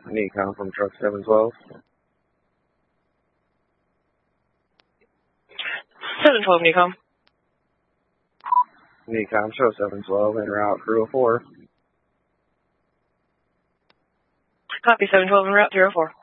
Nikon from truck 712. 712 Nikon. Nikon, show 712, en route 304. Copy 712 en route 304.